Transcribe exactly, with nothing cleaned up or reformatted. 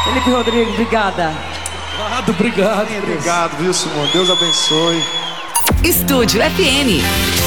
Felipe Rodrigues, obrigada. Obrigado, obrigado. Obrigado, viu, Simone? Deus abençoe. Estúdio F M.